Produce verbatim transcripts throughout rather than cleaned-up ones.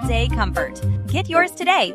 all-day comfort. Get yours today.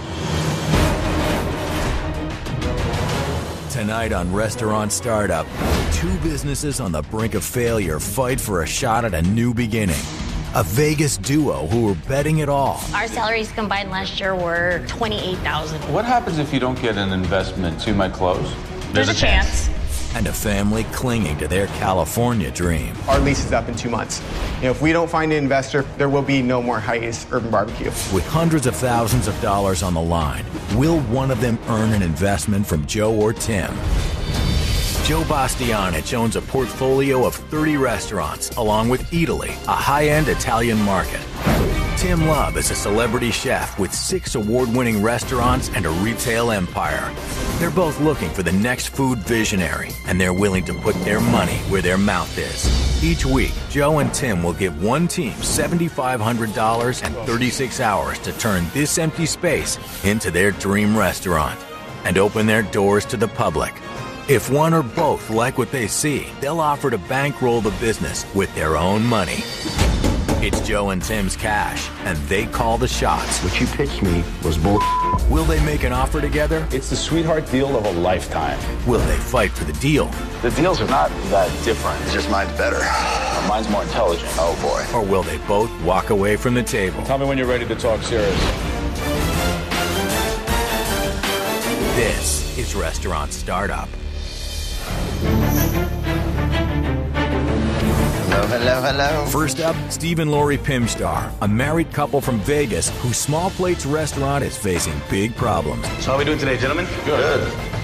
Tonight on Restaurant Startup, two businesses on the brink of failure fight for a shot at a new beginning. A Vegas duo who are betting it all. Our salaries combined last year were twenty-eight thousand dollars. What happens if you don't get an investment? You might close? There's, There's a, a chance. chance. And a family clinging to their California dream. Our lease is up in two months. You know, if we don't find an investor, there will be no more Hiatus Urban Barbecue. With hundreds of thousands of dollars on the line, will one of them earn an investment from Joe or Tim? Joe Bastianich owns a portfolio of thirty restaurants, along with Eataly, a high-end Italian market. Tim Love is a celebrity chef with six award-winning restaurants and a retail empire. They're both looking for the next food visionary, and they're willing to put their money where their mouth is. Each week, Joe and Tim will give one team seven thousand five hundred dollars and thirty-six hours to turn this empty space into their dream restaurant and open their doors to the public. If one or both like what they see, they'll offer to bankroll the business with their own money. It's Joe and Tim's cash, and they call the shots. What you pitched me was bull. Will they make an offer together? It's the sweetheart deal of a lifetime. Will they fight for the deal? The deals are not that different. It's just mine's better. Mine's more intelligent. Oh, boy. Or will they both walk away from the table? Tell me when you're ready to talk serious. This is Restaurant Startup. Hello, hello, hello. First up, Steve and Lori Pimstar, a married couple from Vegas whose Small Plates restaurant is facing big problems. So how are we doing today, gentlemen? Good.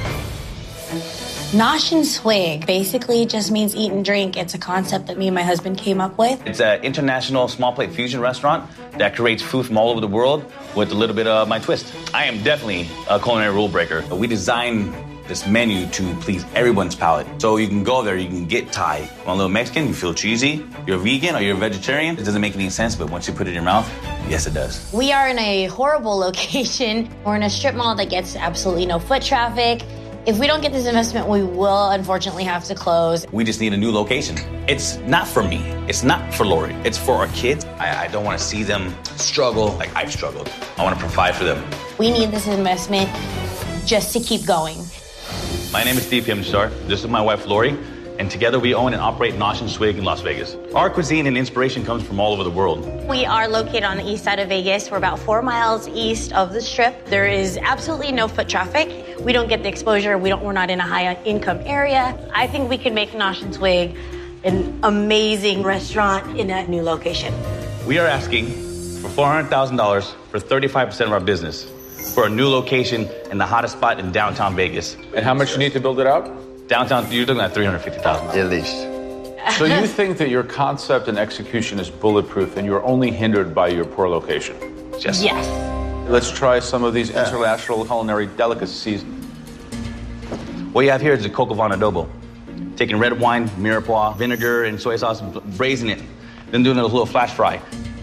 Nosh and Swig basically just means eat and drink. It's a concept that me and my husband came up with. It's an international small plate fusion restaurant that creates food from all over the world with a little bit of my twist. I am definitely a culinary rule breaker. We designed this menu to please everyone's palate. So you can go there, you can get Thai. You want a little Mexican, you feel cheesy. You're vegan or you're a vegetarian. It doesn't make any sense, but once you put it in your mouth, yes, it does. We are in a horrible location. We're in a strip mall that gets absolutely no foot traffic. If we don't get this investment, we will unfortunately have to close. We just need a new location. It's not for me. It's not for Lori. It's for our kids. I, I don't want to see them struggle like I've struggled. I want to provide for them. We need this investment just to keep going. My name is Steve Pimstar. This is my wife, Lori. And together we own and operate Nosh and Swig in Las Vegas. Our cuisine and inspiration comes from all over the world. We are located on the east side of Vegas. We're about four miles east of the Strip. There is absolutely no foot traffic. We don't get the exposure. We don't, we're not in a high income area. I think we could make Nosh and Swig an amazing restaurant in a new location. We are asking for four hundred thousand dollars for thirty-five percent of our business for a new location in the hottest spot in downtown Vegas. And how much you need to build it out? Downtown, you're looking at three hundred fifty thousand dollars. At least. So you think that your concept and execution is bulletproof and you're only hindered by your poor location? Yes. Yes. Let's try some of these international culinary delicacies. What you have here is a coq au vin adobo. Taking red wine, mirepoix, vinegar, and soy sauce, braising it, then doing a little flash fry.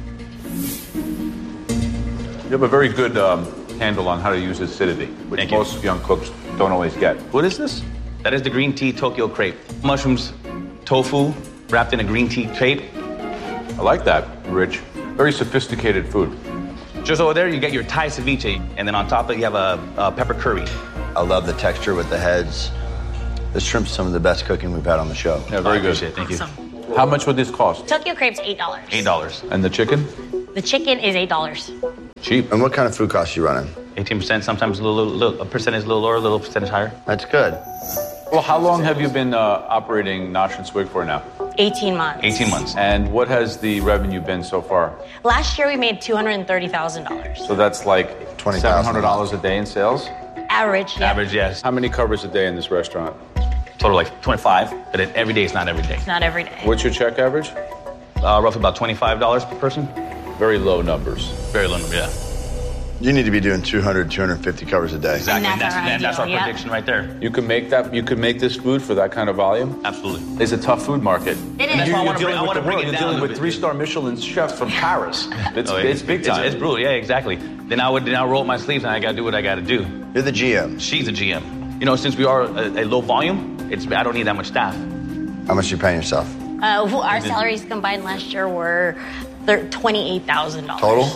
You have a very good um, handle on how to use acidity, which Thank you. most young cooks don't always get. What is this? That is the green tea Tokyo crepe. Mushrooms, tofu, wrapped in a green tea crepe. I like that, rich. Very sophisticated food. Just over there, you get your Thai ceviche, and then on top of it, you have a, a pepper curry. I love the texture with the heads. This shrimp's some of the best cooking we've had on the show. Yeah, very I good. appreciate it. Thank Awesome. you. How much would this cost? Tokyo crepe's eight dollars. Eight dollars. And the chicken? The chicken is eight dollars. Cheap. And what kind of food costs you running? Eighteen percent. Sometimes a little, little, a percentage a little lower, a little percentage higher. That's good. Well, how long have you been uh, operating Nosh and Swig for now? eighteen months. Eighteen months. And what has the revenue been so far? Last year we made two hundred thirty thousand dollars. So that's like twenty thousand seven hundred dollars a day in sales? Average, yeah. Average, yes. How many covers a day in this restaurant? Total like twenty-five. But then every day is not every day. It's not every day. What's your check average? Uh, roughly about twenty-five dollars per person. Very low numbers. Very low number, yeah. You need to be doing two hundred, two hundred fifty covers a day. Exactly. And that's that's, our and that's our ideal, yeah. prediction right there. You can make that. You could make this food for that kind of volume. Absolutely. It's a tough food market. It is. That's why I You're wanna bring- dealing I with wanna the bring world. it You're down a dealing little with bit. three-star Michelin chefs from Paris. It's, Oh, it's big time. It's, it's brutal, yeah, exactly. Then I would then I roll up my sleeves and I gotta do what I gotta do. You're the G M. She's a G M. You know, since we are a, a low volume, it's I don't need that much staff. How much are you paying yourself? Uh, our salaries combined last year were twenty-eight thousand dollars. Total?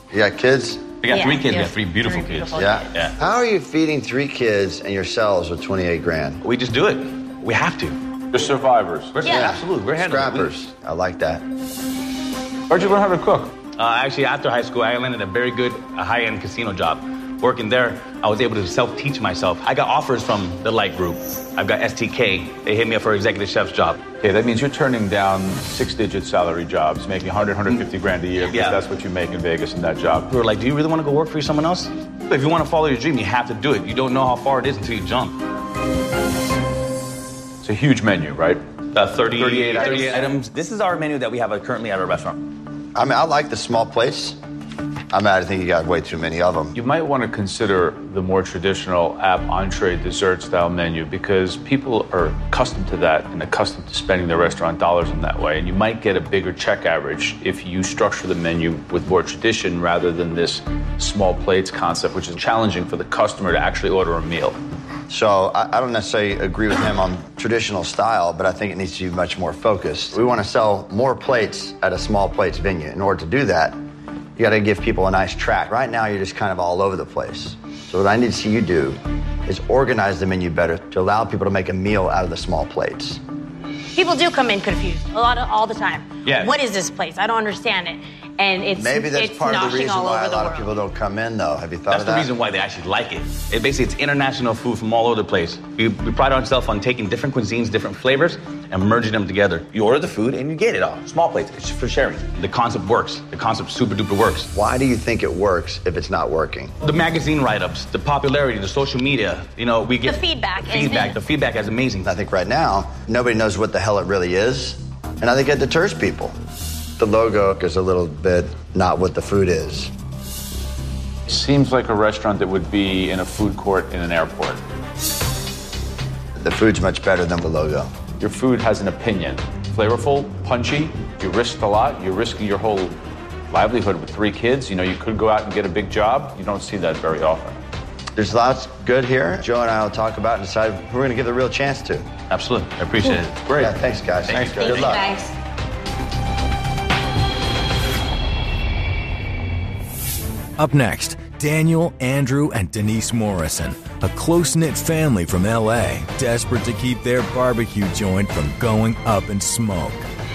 You got kids? We got Yeah, three kids. yeah. We have three beautiful Three kids. beautiful Yeah. Yeah. How are you feeding three kids and yourselves with twenty-eight grand? We just do it. We have to. They're survivors. We're, Yeah. Absolutely. We're handling it. Scrappers. I like that. Where'd you learn how to cook? Uh, actually, after high school, I landed a very good uh, high-end casino job. Working there, I was able to self-teach myself. I got offers from the Light Group. I've got S T K. They hit me up for executive chef's job. Okay, that means you're turning down six-digit salary jobs, making one hundred, one hundred fifty grand a year, because Yeah. that's what you make in Vegas in that job. We were like, do you really want to go work for someone else? If you want to follow your dream, you have to do it. You don't know how far it is until you jump. It's a huge menu, right? Uh, thirty, thirty-eight items. thirty-eight items. This is our menu that we have uh, currently at our restaurant. I mean, I like the small plates. I mean, I think you got way too many of them. You might want to consider the more traditional app entree dessert style menu because people are accustomed to that and accustomed to spending their restaurant dollars in that way. And you might get a bigger check average if you structure the menu with more tradition rather than this small plates concept, which is challenging for the customer to actually order a meal. So I, I don't necessarily agree with him on traditional style, but I think it needs to be much more focused. We want to sell more plates at a small plates venue. In order to do that, you got to give people a nice track. Right now, you're just kind of all over the place. So what I need to see you do is organize the menu better to allow people to make a meal out of the small plates. People do come in confused a lot of all the time. Yeah. What is this place? I don't understand it. And it's Maybe that's it's part of the noshing reason all why over a the lot of world. people don't come in, though. Have you thought That's of the that? reason why they actually like it. It basically, it's international food from all over the place. We, we pride ourselves on taking different cuisines, different flavors, and merging them together. You order the food and you get it all. Small plates, it's for sharing. The concept works. The concept super duper works. Why do you think it works if it's not working? The magazine write-ups, the popularity, the social media, you know, we get The feedback is Feedback. amazing. The feedback is amazing. I think right now, nobody knows what the hell it really is, and I think it deters people. The logo is a little bit not what the food is. Seems like a restaurant that would be in a food court in an airport. The food's much better than the logo. Your food has an opinion. Flavorful, punchy, you risked a lot. You're risking your whole livelihood with three kids. You know, you could go out and get a big job. You don't see that very often. There's lots good here. Joe and I will talk about and decide who we're going to give the real chance to. Absolutely. I appreciate it. Great. Yeah, thanks, guys. Thanks, guys. Good luck. Thanks. Up next, Daniel, Andrew, and Denise Morrison, a close-knit family from L A, desperate to keep their barbecue joint from going up in smoke.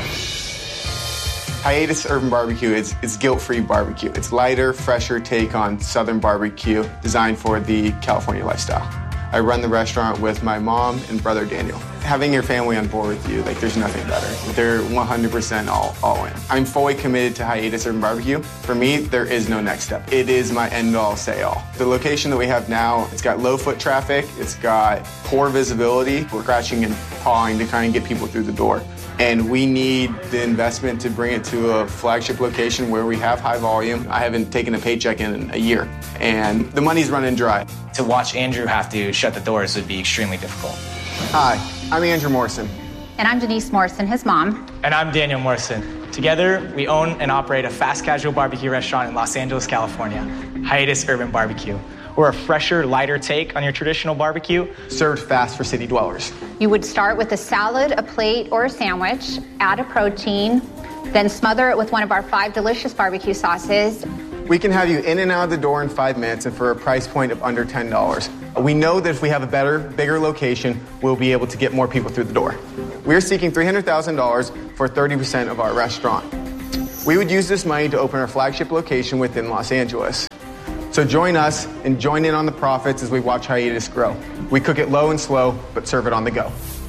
Hiatus Urban Barbecue is, is guilt-free barbecue. It's lighter, fresher take on Southern barbecue designed for the California lifestyle. I run the restaurant with my mom and brother Daniel. Having your family on board with you, like there's nothing better. They're one hundred percent all, all in. I'm fully committed to Hiatus Urban Barbecue. For me, there is no next step. It is my end-all, say-all. The location that we have now, it's got low foot traffic, it's got poor visibility. We're scratching and pawing to kind of get people through the door. And we need the investment to bring it to a flagship location where we have high volume. I haven't taken a paycheck in a year, and the money's running dry. To watch Andrew have to shut the doors would be extremely difficult. Hi, I'm Andrew Morrison. And I'm Denise Morrison, his mom. And I'm Daniel Morrison. Together, we own and operate a fast casual barbecue restaurant in Los Angeles, California, Hiatus Urban Barbecue. We're a fresher, lighter take on your traditional barbecue. Served fast for city dwellers. You would start with a salad, a plate, or a sandwich, add a protein, then smother it with one of our five delicious barbecue sauces. We can have you in and out of the door in five minutes and for a price point of under ten dollars. We know that if we have a better, bigger location, we'll be able to get more people through the door. We're seeking three hundred thousand dollars for thirty percent of our restaurant. We would use this money to open our flagship location within Los Angeles. So join us and join in on the profits as we watch Hiatus grow. We cook it low and slow, but serve it on the go.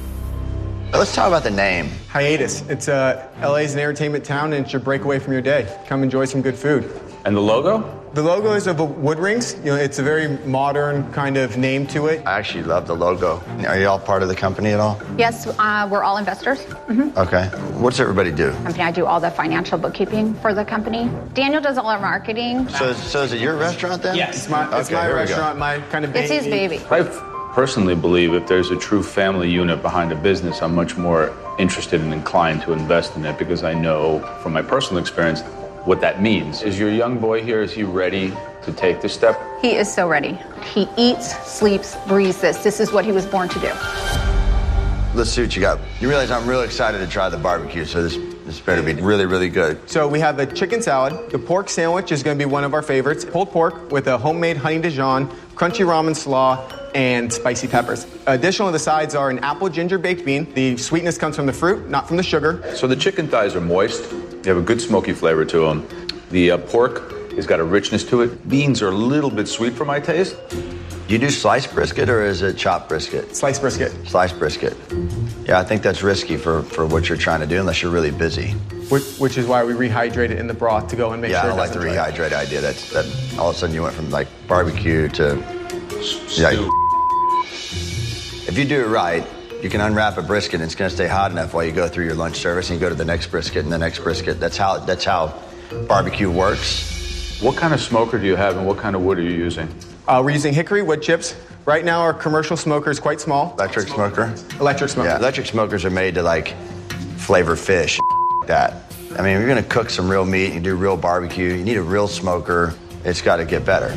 Let's talk about the name. Hiatus. It's uh, L A's an entertainment town, and it's your breakaway from your day. Come enjoy some good food. And the logo? The logo is of a wood rings. You know, it's a very modern kind of name to it. I actually love the logo. Are you all part of the company at all? Yes, uh, we're all investors. Mm-hmm. Okay. What's everybody do? Company, I do all the financial bookkeeping for the company. Daniel does all our marketing. So, so is it your restaurant then? Yes. It's my, it's Okay, my here we go. restaurant, my kind of It's baby. his baby. I personally believe if there's a true family unit behind a business, I'm much more interested and inclined to invest in it because I know from my personal experience what that means. Is your young boy here, is he ready to take this step? He is so ready. He eats, sleeps, breathes this. This is what he was born to do. Let's see what you got. You realize I'm really excited to try the barbecue, so this This better be really, really good. So we have the chicken salad. The pork sandwich is going to be one of our favorites. Pulled pork with a homemade honey Dijon, crunchy ramen slaw, and spicy peppers. Additional to the sides are an apple ginger baked bean. The sweetness comes from the fruit, not from the sugar. So the chicken thighs are moist. They have a good smoky flavor to them. The uh, pork has got a richness to it. Beans are a little bit sweet for my taste. Do you do sliced brisket or is it chopped brisket? Sliced brisket. Sliced brisket. Yeah, I think that's risky for, for what you're trying to do unless you're really busy. Which, which is why we rehydrate it in the broth to go and make yeah, sure I don't like the rehydrate idea. That's that. All of a sudden you went from like barbecue to yeah. If you do it right, you can unwrap a brisket and it's going to stay hot enough while you go through your lunch service and you go to the next brisket and the next brisket. That's how that's how barbecue works. What kind of smoker do you have and what kind of wood are you using? Uh, we're using hickory wood chips. Right now, our commercial smoker is quite small. Electric smoker? Electric smoker. Yeah, electric smokers are made to, like, flavor fish, like that. I mean, if you're going to cook some real meat and do real barbecue, you need a real smoker. It's got to get better.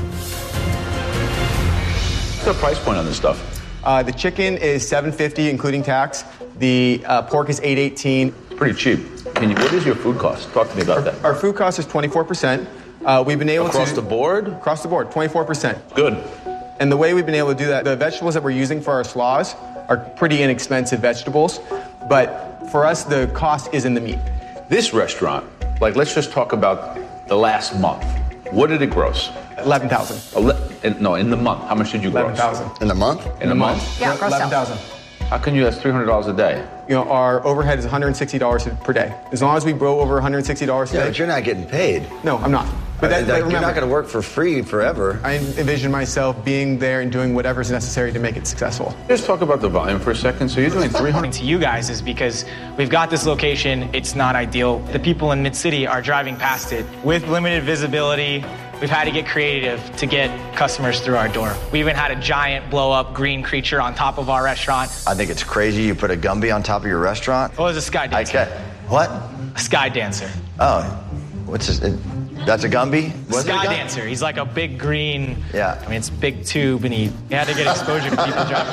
What's the price point on this stuff? Uh, the chicken is seven fifty, including tax. The uh, pork is eight eighteen. Pretty cheap. Can you, what is your food cost? Talk to me about our, that. Our food cost is twenty-four percent. Uh, we've been able across to... Across the board? Across the board, twenty-four percent. Good. And the way we've been able to do that, the vegetables that we're using for our slaws are pretty inexpensive vegetables, but for us, the cost is in the meat. This restaurant, like, let's just talk about the last month. What did it gross? eleven thousand. Ele- no, in the month. How much did you gross? eleven thousand. In the month? In, in a month? month? Yeah, gross eleven thousand. How can you, that's three hundred dollars a day? You know, our overhead is one hundred sixty dollars per day. As long as we grow over one hundred sixty dollars a yeah, day. But you're not getting paid. No, I'm not. But, that, that, but remember, you're not going to work for free forever. I envision myself being there and doing whatever's necessary to make it successful. Let's talk about the volume for a second. So you're doing three hundred. To you guys is because we've got this location. It's not ideal. The people in Mid-City are driving past it with limited visibility. We've had to get creative to get customers through our door. We even had a giant blow-up green creature on top of our restaurant. I think it's crazy you put a Gumby on top of your restaurant. Oh, it was a sky dancer. I what? A sky dancer. Oh, what's this? It, that's a Gumby? Was sky dancer. He's like a big green. Yeah. I mean, it's a big tube, and he, he had to get exposure to people driving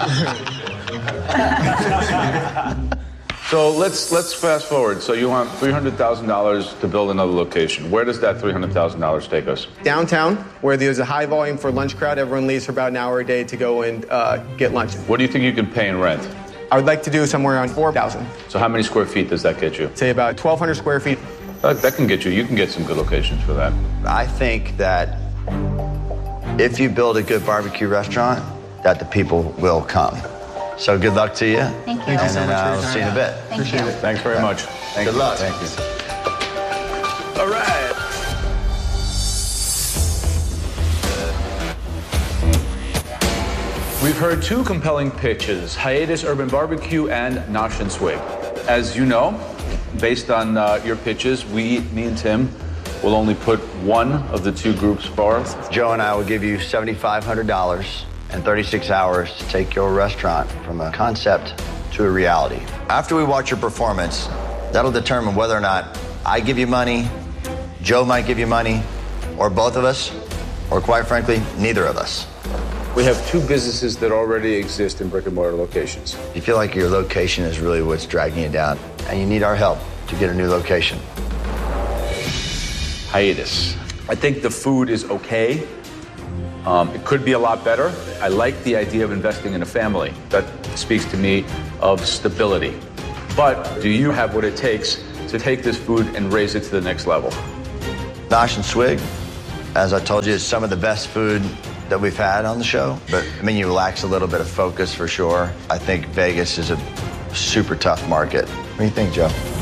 by. So let's let's fast forward. So you want three hundred thousand dollars to build another location. Where does that three hundred thousand dollars take us? Downtown, where there's a high volume for lunch crowd. Everyone leaves for about an hour a day to go and uh, get lunch. What do you think you can pay in rent? I would like to do somewhere around four thousand. So how many square feet does that get you? Say about twelve hundred square feet. That, that can get you. You can get some good locations for that. I think that if you build a good barbecue restaurant, that the people will come. So good luck to you. Thank you. And then uh, we'll see you in a bit. Thank Appreciate you. it. Thanks very much. Thank good you. luck. Thank you. All right. We've heard two compelling pitches, Hiatus Urban Barbecue and Nosh and Swig. As you know, based on uh, your pitches, we, me and Tim, will only put one of the two groups forward. Joe and I will give you seven thousand five hundred dollars and thirty-six hours to take your restaurant from a concept to a reality. After we watch your performance, that'll determine whether or not I give you money, Joe might give you money, or both of us, or quite frankly, neither of us. We have two businesses that already exist in brick and mortar locations. You feel like your location is really what's dragging you down, and you need our help to get a new location. Hiatus. I think the food is okay. Um, it could be a lot better. I like the idea of investing in a family. That speaks to me of stability. But do you have what it takes to take this food and raise it to the next level? Nosh and Swig, as I told you, is some of the best food that we've had on the show. But I mean, you lacks a little bit of focus for sure. I think Vegas is a super tough market. What do you think, Joe?